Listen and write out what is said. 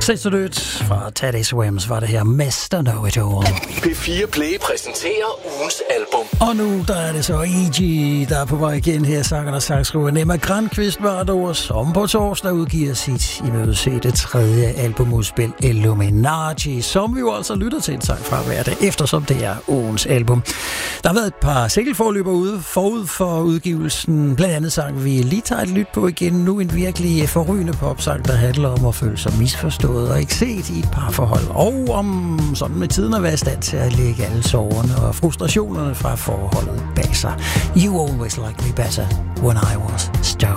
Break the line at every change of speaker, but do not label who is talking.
Sindssygt fra Teddy Swims var det her Mr. Know-It-All.
P4 Play præsenterer ugens album.
Og nu der er det så E.G., der er på vej igen her, sangeren og sangskriver Emma Granqvist Vardor, som på torsdag udgiver sit imødesete tredje albumudspil Illuminati, som vi jo altså lytter til en sang fra hver dag, eftersom det er ugens album. Der har været et par singleforløber ude forud for udgivelsen. Blandt andet sang vi lige tager et lyt på igen nu, en virkelig forrygende popsang, der handler om at føle sig misforstået og ikke set i et parforhold, og om sådan med tiden at være i stand til at lægge alle sorgerne og frustrationerne fra forholdet bag sig. You always liked me better when I was stoned.